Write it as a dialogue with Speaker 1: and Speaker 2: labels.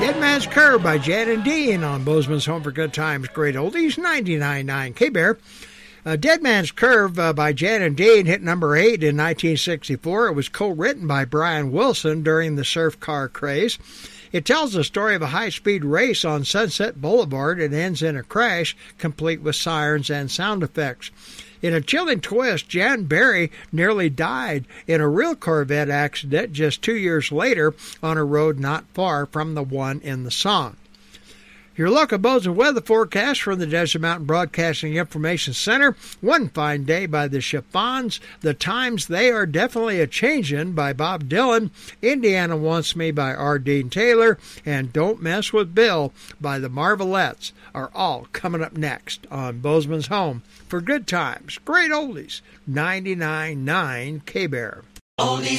Speaker 1: Dead Man's Curve by Jan and Dean on Bozeman's Home for Good Times, Great Oldies, 99.9 K-Bear. Dead Man's Curve by Jan and Dean hit number 8 in 1964. It was co-written by Brian Wilson during the surf car craze. It tells the story of a high-speed race on Sunset Boulevard and ends in a crash, complete with sirens and sound effects. In a chilling twist, Jan Barry nearly died in a real Corvette accident just 2 years later on a road not far from the one in the song. Your local Bozeman weather forecast from the Desert Mountain Broadcasting Information Center. One fine day by the Chiffons. The Times They Are Definitely A-Changin' by Bob Dylan. Indiana Wants Me by R. Dean Taylor. And Don't Mess With Bill by the Marvelettes are all coming up next on Bozeman's Home for Good Times, Great Oldies, 99.9 K-Bear.
Speaker 2: Oldies